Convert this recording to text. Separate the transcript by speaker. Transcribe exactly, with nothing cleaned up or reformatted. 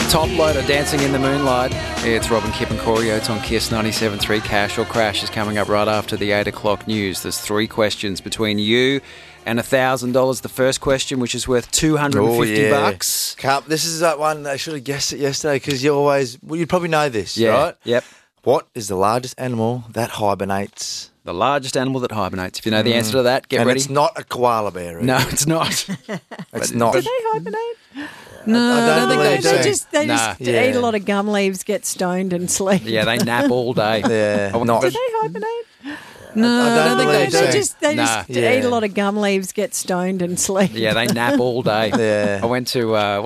Speaker 1: Top Loader, Dancing in the Moonlight. It's Robin, Kip and Corey Oates on Kiss ninety-seven point three. Cash or Crash is coming up right after the eight o'clock news. There's three questions between you and one thousand dollars. The first question, which is worth two hundred fifty
Speaker 2: Oh, yeah.
Speaker 1: bucks.
Speaker 2: Can't, this is that one I should have guessed it yesterday because you always, well, you'd probably know this,
Speaker 1: Yeah.
Speaker 2: right?
Speaker 1: Yep.
Speaker 2: What is the largest animal that hibernates?
Speaker 1: The largest animal that hibernates. If you know the answer to that, get
Speaker 2: and
Speaker 1: ready.
Speaker 2: it's not a koala bear.
Speaker 1: No,
Speaker 2: either.
Speaker 1: it's not.
Speaker 2: It's not.
Speaker 3: Do they hibernate?
Speaker 1: No,
Speaker 2: I don't
Speaker 1: I don't think
Speaker 2: believe
Speaker 1: they
Speaker 2: so.
Speaker 1: do.
Speaker 3: They just, they
Speaker 1: Nah.
Speaker 3: just
Speaker 2: Yeah.
Speaker 3: eat a lot of gum leaves, get stoned and sleep.
Speaker 1: Yeah, they nap all day.
Speaker 2: Yeah,
Speaker 1: I want-
Speaker 2: not.
Speaker 3: Do they hibernate?
Speaker 1: No,
Speaker 2: I don't
Speaker 1: think
Speaker 2: believe
Speaker 1: they
Speaker 2: so.
Speaker 1: do.
Speaker 3: They just, they
Speaker 1: Nah.
Speaker 3: just
Speaker 2: Yeah.
Speaker 3: eat a lot of gum leaves, get stoned and sleep.
Speaker 1: Yeah, they nap all day.
Speaker 2: Yeah.
Speaker 1: I went to uh,